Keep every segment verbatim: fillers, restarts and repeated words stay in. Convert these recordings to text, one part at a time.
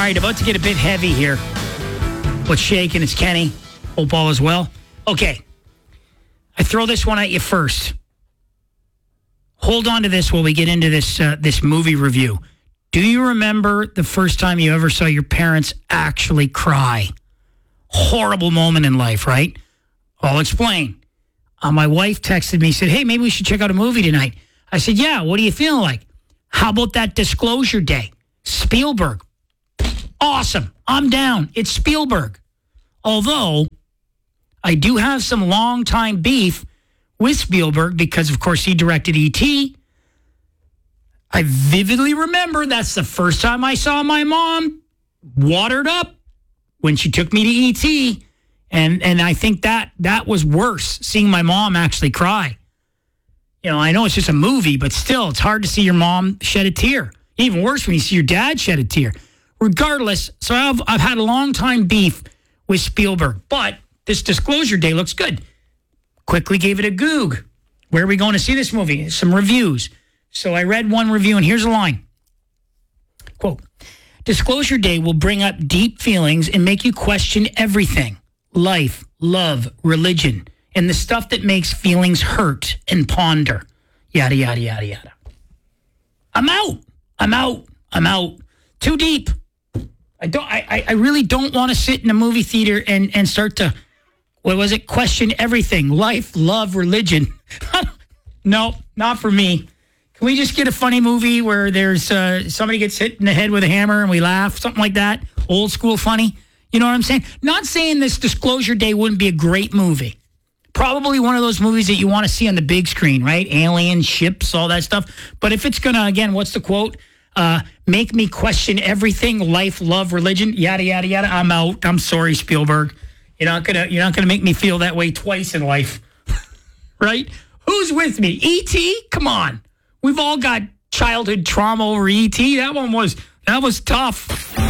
right, about to get a bit heavy here. What's shaking? It's Kenny. Hope all is well. Okay. I throw this one at you first. Hold on to this while we get into this uh, this movie review. Do you remember the first time you ever saw your parents actually cry? Horrible moment in life, right? I'll explain. Uh, my wife texted me, said, hey, maybe we should check out a movie tonight. I said, yeah, what are you feeling like? How about that Disclosure Day? Spielberg. Awesome. I'm down. It's Spielberg. Although, I do have some long-time beef with Spielberg because, of course, he directed E T I vividly remember that's the first time I saw my mom watered up when she took me to E T And and I think that that was worse, seeing my mom actually cry. You know, I know it's just a movie, but still, it's hard to see your mom shed a tear. Even worse when you see your dad shed a tear. Regardless, so I've, I've had a long time beef with Spielberg, but this Disclosure Day looks good. Quickly gave it a goog. Where are we going to see this movie? Some reviews. So I read one review, and here's a line. Quote, Disclosure Day will bring up deep feelings and make you question everything. Life, love, religion, and the stuff that makes feelings hurt and ponder. Yada, yada, yada, yada. I'm out. I'm out. I'm out. Too deep. I don't. I, I really don't want to sit in a movie theater and, and start to, what was it, question everything. Life, love, religion. No, not for me. Can we just get a funny movie where there's uh, somebody gets hit in the head with a hammer and we laugh? Something like that. Old school funny. You know what I'm saying? Not saying this Disclosure Day wouldn't be a great movie. Probably one of those movies that you want to see on the big screen, right? Alien, ships, all that stuff. But if it's going to, again, what's the quote? Uh, make me question everything, life, love, religion, yada, yada, yada. I'm out. I'm sorry, Spielberg. You're not going to you're not gonna make me feel that way twice in life. Right? Who's with me? E T? Come on. We've all got childhood trauma over E T That one was, that was tough.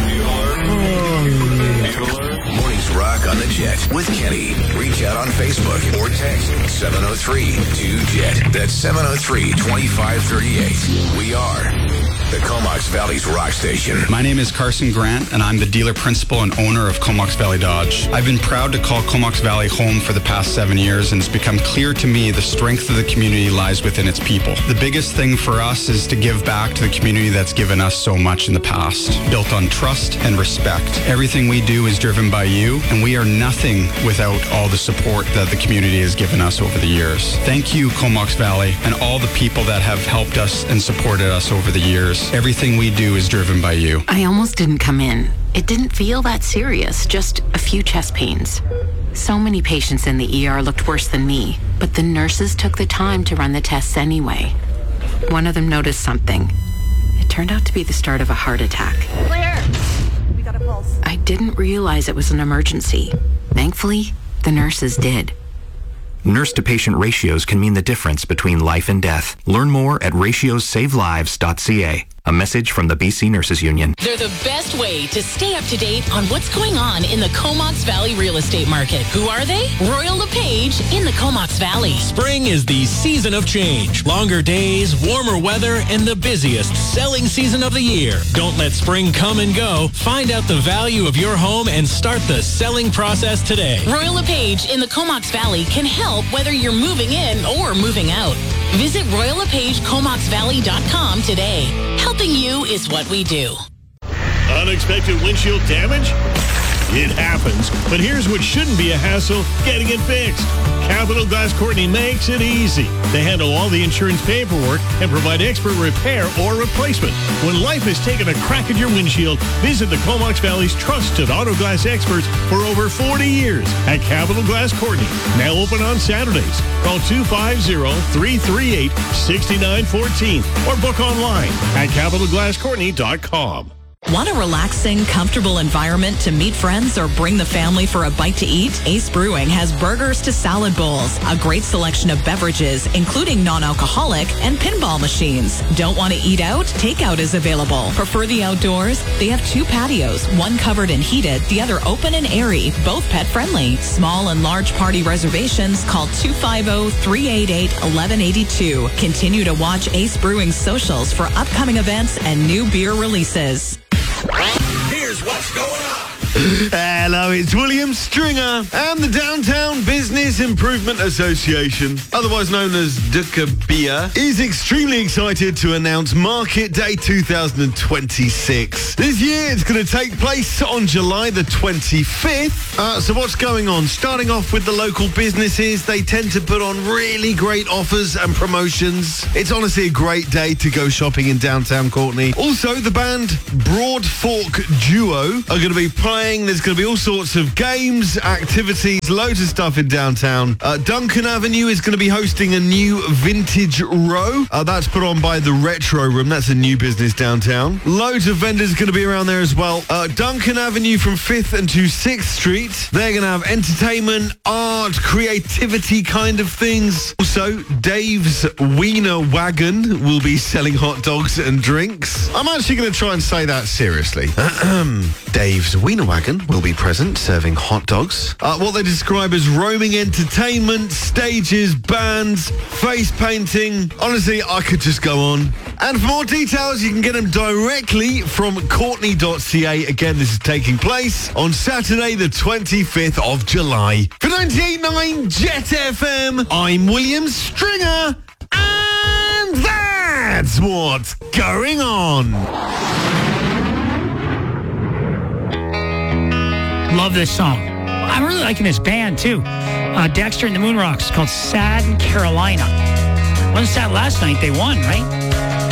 Mornings Rock on the Jet with Kenny. Reach out on Facebook or text seven oh three two jet. That's seven oh three, two five three eight. We are the Comox Valley's rock station. My name is Carson Grant, and I'm the dealer principal and owner of Comox Valley Dodge. I've been proud to call Comox Valley home for the past seven years, and it's become clear to me the strength of the community lies within its people. The biggest thing for us is to give back to the community that's given us so much in the past, built on trust and respect. Everything we do is driven by you, and we are nothing without all the support that the community has given us over the years. Thank you, Comox Valley, and all the people that have helped us and supported us over the years. Everything we do is driven by you. I almost didn't come in. It didn't feel that serious, just a few chest pains. So many patients in the E R looked worse than me, but the nurses took the time to run the tests anyway. One of them noticed something. It turned out to be the start of a heart attack. Clear! We got a pulse. I didn't realize it was an emergency. Thankfully, the nurses did. Nurse-to-patient ratios can mean the difference between life and death. Learn more at ratios save lives dot c a. A message from the B C Nurses Union. They're the best way to stay up to date on what's going on in the Comox Valley real estate market. Who are they? Royal LePage in the Comox Valley. Spring is the season of change. Longer days, warmer weather, and the busiest selling season of the year. Don't let spring come and go. Find out the value of your home and start the selling process today. Royal LePage in the Comox Valley can help whether you're moving in or moving out. Visit royal lepage comox valley dot com today. Helping you is what we do. Unexpected windshield damage? It happens, but here's what shouldn't be a hassle: getting it fixed. Capital Glass Courtney makes it easy. They handle all the insurance paperwork and provide expert repair or replacement. When life has taken a crack at your windshield, visit the Comox Valley's trusted auto glass experts for over forty years at Capital Glass Courtney. Now open on Saturdays. Call two five zero, three three eight, six nine one four or book online at capital glass courtney dot com. Want a relaxing, comfortable environment to meet friends or bring the family for a bite to eat? Ace Brewing has burgers to salad bowls, a great selection of beverages, including non-alcoholic, and pinball machines. Don't want to eat out? Takeout is available. Prefer the outdoors? They have two patios, one covered and heated, the other open and airy, both pet-friendly. Small and large party reservations, call two five zero, three eight eight, one one eight two. Continue to watch Ace Brewing's socials for upcoming events and new beer releases. Here's Here's what's going on. Hello, it's William Stringer and the Downtown Business Improvement Association, otherwise known as D C B I A, is extremely excited to announce Market Day two thousand twenty-six. This year it's going to take place on July the twenty-fifth. Uh, so what's going on? Starting off with the local businesses, they tend to put on really great offers and promotions. It's honestly a great day to go shopping in downtown Courtenay. Also, the band Broad Fork Duo are going to be playing. There's going to be all sorts of games, activities, loads of stuff in downtown. Uh, Duncan Avenue is going to be hosting a new vintage row. Uh, that's put on by the Retro Room. That's a new business downtown. Loads of vendors going to be around there as well. Uh, Duncan Avenue from fifth and to sixth Street. They're going to have entertainment, art, creativity kind of things. Also, Dave's Wiener Wagon will be selling hot dogs and drinks. I'm actually going to try and say that seriously. Dave's Wiener Wagon will be present serving hot dogs. Uh, what they describe as roaming entertainment, stages, bands, face painting. Honestly, I could just go on. And for more details, you can get them directly from Courtenay dot C A. Again, this is taking place on Saturday, the twenty-fifth of July. For ninety-eight point nine Jet F M, I'm William Stringer, and that's what's going on. Love this song. I'm really liking this band, too. Uh, Dexter and the Moonrocks. It's called Sad Carolina. Wasn't sad last night. They won, right?